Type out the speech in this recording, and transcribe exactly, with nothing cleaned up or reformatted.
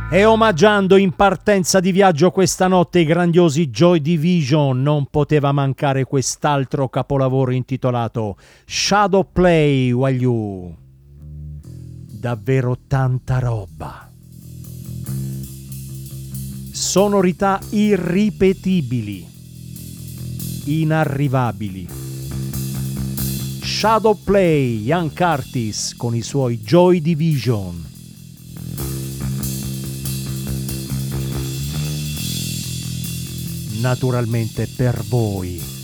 E omaggiando in partenza di viaggio questa notte i grandiosi Joy Division, non poteva mancare quest'altro capolavoro intitolato Shadow Play While You. Davvero tanta roba. Sonorità irripetibili, inarrivabili. Shadow Play, Ian Curtis con i suoi Joy Division. Naturalmente per voi.